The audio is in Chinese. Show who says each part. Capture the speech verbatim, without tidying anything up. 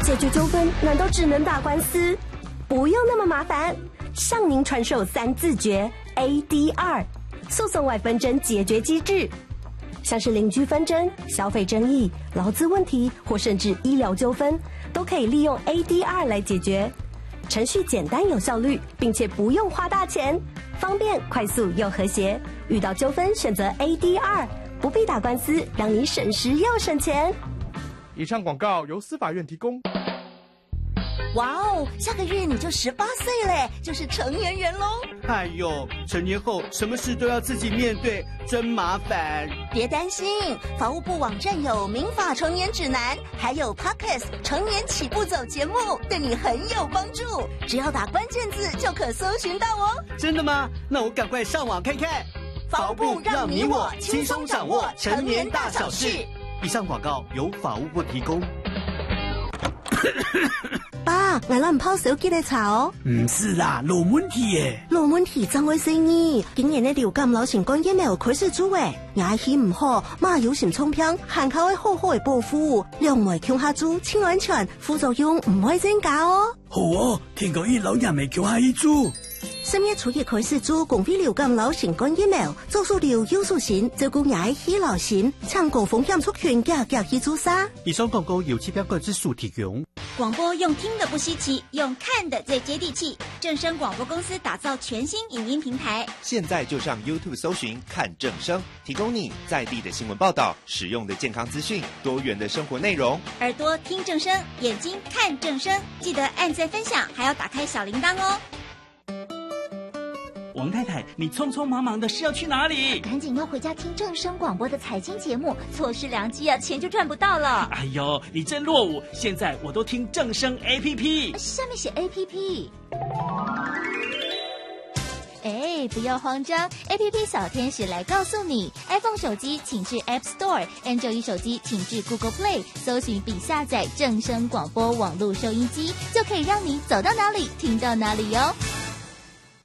Speaker 1: 解决纠纷难道只能打官司？不用那么麻烦，向您传授三字诀 A D R 诉讼外纷争解决机制。像是邻居纷争、消费争议、劳资问题或甚至医疗纠纷，都可以利用 A D R 来解决。程序简单有效率，并且不用花大钱，方便、快速又和谐。遇到纠纷选择 A D R， 不必打官司，让你省时又省钱。
Speaker 2: 以上广告由司法院提供。
Speaker 3: 哇哦，下个月你就十八岁嘞，就是成年人喽。
Speaker 4: 哎呦，成年后什么事都要自己面对，真麻烦。
Speaker 3: 别担心，法务部网站有民法成年指南，还有 Podcast 成年起步走节目，对你很有帮助。只要打关键字就可搜寻到哦。
Speaker 4: 真的吗？那我赶快上网看看。
Speaker 3: 法务部让你我轻松掌握成年大小事。
Speaker 4: 以上广告由法务部提供。
Speaker 3: 爸，我攞唔泡手機嚟查哦。
Speaker 4: 唔是啦，老問題耶。
Speaker 3: 老問題怎回事呢？竟然呢流感流行感染苗佢是豬誒，牙氣唔好，媽有閃衝片，限靠喺好好嘅保護，兩枚強下豬，清安全，副作用唔會增加哦。
Speaker 4: 好哦，聽講一老人未強下一豬。
Speaker 3: 深夜處理佢是豬，共非流感流行感染苗，做數療優數線，照顧牙氣流行，搶高風險出拳嘅嘅氣豬沙。
Speaker 4: 以上廣告由氣標個之數提供。
Speaker 5: 廣播用聽的不稀奇，用看的最接地氣。正聲廣播公司打造全新影音平台，
Speaker 6: 現在就上 YouTube 搜尋看正聲，提供你在地的新聞報道、實用的健康資訊、多元的生活內容。
Speaker 5: 耳朵聽正聲，眼睛看正聲，記得按讚分享，還要打開小鈴鐺哦。
Speaker 7: 王太太，你匆匆忙忙的是要去哪里？
Speaker 8: 趕緊要回家聽正聲廣播的財經節目，錯失良機啊，錢就賺不到了。
Speaker 7: 哎呦，你真落伍！現在我都聽正聲 A P P，
Speaker 8: 下面寫 A P P。哎，不要慌張 ，A P P 小天使來告訴你 ，iPhone 手機請至 App Store，Android 手機請至 Google Play， 搜尋並下載正聲廣播網絡收音機，就可以讓你走到哪裡聽到哪裡喲。